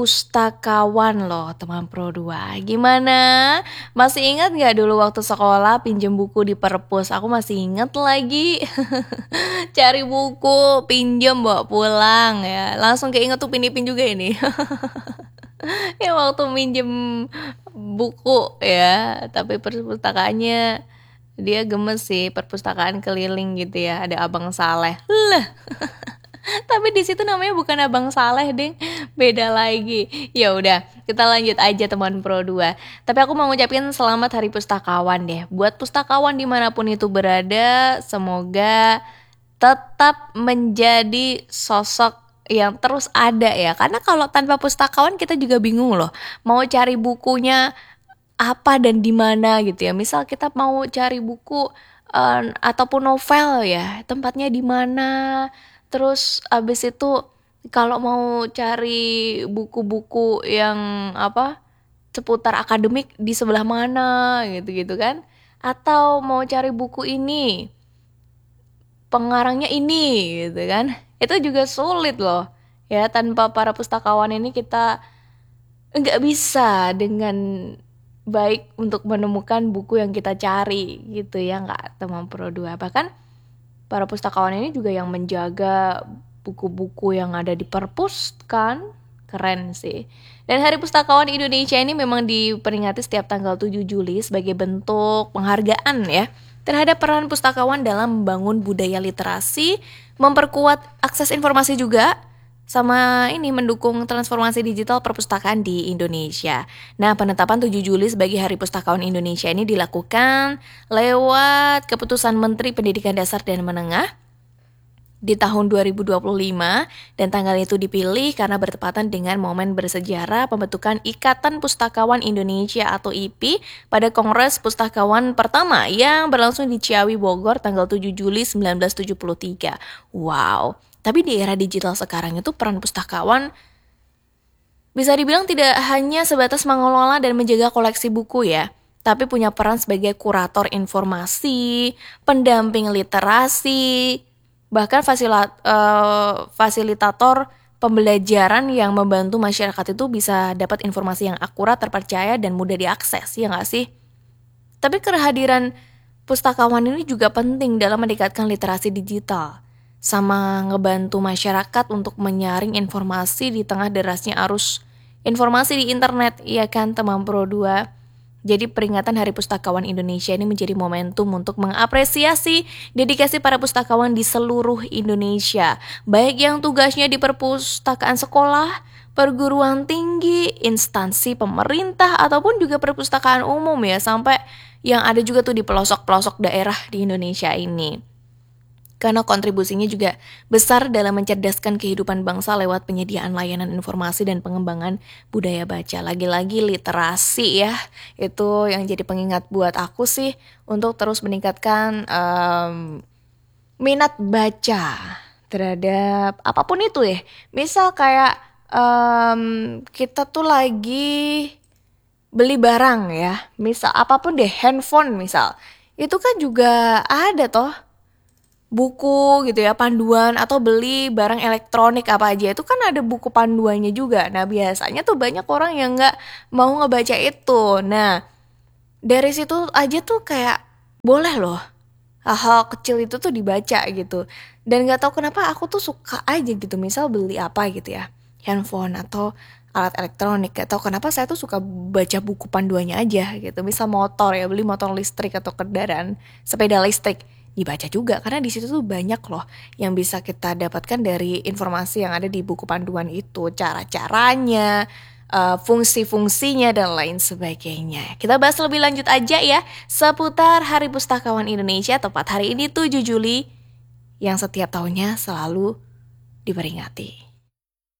Pustakawan loh teman Pro 2. Gimana? Masih ingat gak dulu waktu sekolah pinjem buku di perpus? Aku masih ingat lagi. Cari buku, pinjem bawa pulang ya. Langsung keinget tuh Pinipin juga ini. Ya waktu minjem buku ya, tapi perpustakaannya dia gemes sih, perpustakaan keliling gitu ya. Ada Abang Saleh. Lah. Tapi di situ namanya bukan Abang Saleh, deng. Beda lagi. Ya udah, kita lanjut aja teman Pro 2. Tapi aku mau ngucapin selamat Hari Pustakawan deh. Buat pustakawan dimanapun itu berada, semoga tetap menjadi sosok yang terus ada ya. Karena kalau tanpa pustakawan kita juga bingung loh. Mau cari bukunya apa dan di mana gitu ya. Misal kita mau cari buku ataupun novel ya, tempatnya di mana. Terus abis itu kalau mau cari buku-buku yang seputar akademik di sebelah mana gitu-gitu kan. Atau mau cari buku ini, pengarangnya ini gitu kan. Itu juga sulit loh. Ya, tanpa para pustakawan ini kita nggak bisa dengan baik untuk menemukan buku yang kita cari gitu ya, nggak teman Pro 2. Bahkan para pustakawan ini juga yang menjaga buku-buku yang ada di perpus kan. Keren sih. Dan Hari Pustakawan Indonesia ini memang diperingati setiap tanggal 7 Juli sebagai bentuk penghargaan ya terhadap peran pustakawan dalam membangun budaya literasi, memperkuat akses informasi juga, sama ini mendukung transformasi digital perpustakaan di Indonesia. Nah, penetapan 7 Juli sebagai Hari Pustakawan Indonesia ini dilakukan lewat keputusan Menteri Pendidikan Dasar dan Menengah di tahun 2025, dan tanggal itu dipilih karena bertepatan dengan momen bersejarah pembentukan Ikatan Pustakawan Indonesia atau IPI pada Kongres Pustakawan pertama yang berlangsung di Ciawi, Bogor tanggal 7 Juli 1973. Wow. Tapi di era digital sekarang itu peran pustakawan bisa dibilang tidak hanya sebatas mengelola dan menjaga koleksi buku ya, tapi punya peran sebagai kurator informasi, pendamping literasi, bahkan fasilitator pembelajaran yang membantu masyarakat itu bisa dapat informasi yang akurat, terpercaya, dan mudah diakses, ya nggak sih? Tapi kehadiran pustakawan ini juga penting dalam meningkatkan literasi digital, sama ngebantu masyarakat untuk menyaring informasi di tengah derasnya arus informasi di internet, ya kan teman Pro 2. Jadi peringatan Hari Pustakawan Indonesia ini menjadi momentum untuk mengapresiasi dedikasi para pustakawan di seluruh Indonesia, baik yang tugasnya di perpustakaan sekolah, perguruan tinggi, instansi pemerintah, ataupun juga perpustakaan umum ya, sampai yang ada juga tuh di pelosok-pelosok daerah di Indonesia ini. Karena kontribusinya juga besar dalam mencerdaskan kehidupan bangsa lewat penyediaan layanan informasi dan pengembangan budaya baca. Lagi-lagi literasi ya, itu yang jadi pengingat buat aku sih untuk terus meningkatkan minat baca terhadap apapun itu ya. Misal kayak kita tuh lagi beli barang ya, misal apapun deh, handphone misal, itu kan juga ada toh buku gitu ya, panduan, atau beli barang elektronik apa aja itu kan ada buku panduannya juga. Nah biasanya tuh banyak orang yang nggak mau ngebaca itu. Nah dari situ aja tuh kayak boleh loh hal-hal kecil itu tuh dibaca gitu. Dan nggak tahu kenapa aku tuh suka aja gitu, misal beli apa gitu ya, handphone atau alat elektronik, atau kenapa saya tuh suka baca buku panduannya aja gitu. Misal motor ya, beli motor listrik atau kendaraan sepeda listrik, dibaca juga karena di situ tuh banyak loh yang bisa kita dapatkan dari informasi yang ada di buku panduan itu, cara-caranya, fungsi-fungsinya dan lain sebagainya. Kita bahas lebih lanjut aja ya seputar Hari Pustakawan Indonesia tepat hari ini 7 Juli yang setiap tahunnya selalu diperingati.